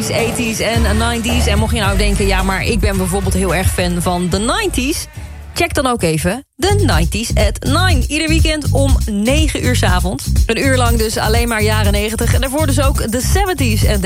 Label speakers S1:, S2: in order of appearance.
S1: 70s, 80s en 90s. En mocht je nou denken, ja, maar ik ben bijvoorbeeld heel erg fan van de 90s... check dan ook even de 90s at 9. Ieder weekend om 9 uur 's avonds. Een uur lang dus alleen maar jaren 90. En daarvoor dus ook de 70s en de